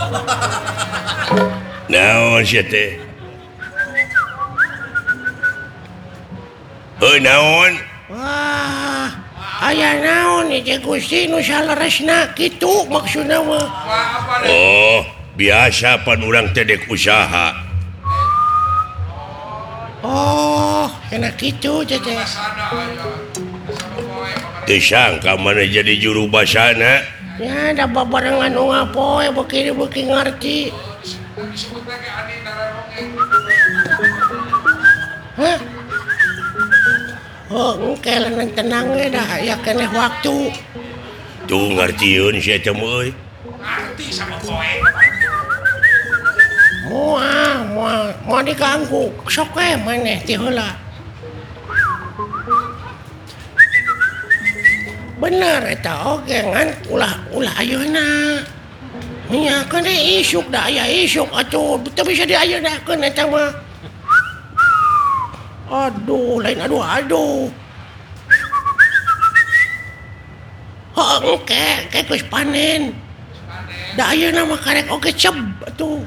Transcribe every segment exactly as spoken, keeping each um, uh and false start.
naon sia teh heuh naon wah aya naon ieu Gusti nu salaresna kitu maksudna mah oh biasa pan urang teh dek usaha oh enak kitu teh teh teu sangka mana jadi juru basana ya da babarengan nu ngapoe beuki beuki ngarti hah oh engke lain tenang we dah aya keneh waktu tuh ngartieun sia teh euy moal moal moal diganggu sok we maneh ti heula bener eta oge ngan ulah ulah ayeuna nya kan isuk da aya isuk atuh teu bisa diayeuna eta mah aduh lain aduh aduh oh engke engke geus panen da ayeuna mah karek oge ceb atuh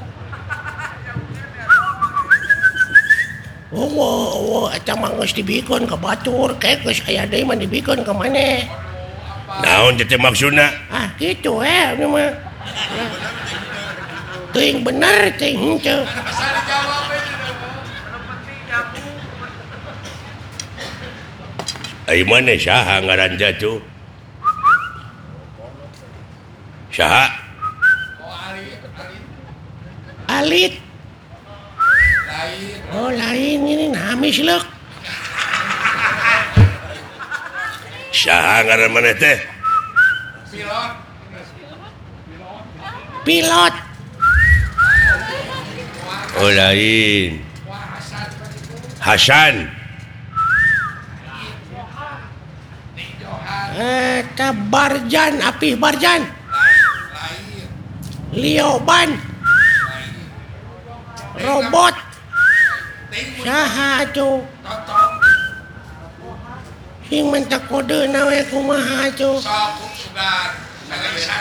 oh oh eta mah geus dibikeun ka batur kayak geus aya deui mah dibikeun ka maneh naon teh maksudna ah kitu eh nu mah teuing bener teuing henteu ai maneh saha ngaran jatuh saha alit oh lain ini namis leuk saha ngaran maneh teh pilot oh lain Hasan eta Barjan Apih Barjan Lioban robot saha atuh sing mentak kode nawe kumaha atuh